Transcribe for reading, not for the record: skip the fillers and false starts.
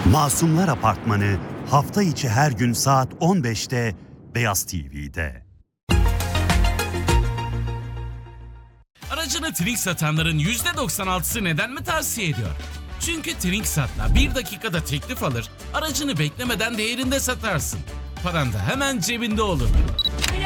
Masumlar Apartmanı hafta içi her gün saat 15'te Beyaz TV'de. Aracını Trink satanların %96'sı neden mi tavsiye ediyor? Çünkü Trinksat'la 1 dakikada teklif alır, aracını beklemeden değerinde satarsın. Paran da hemen cebinde olur.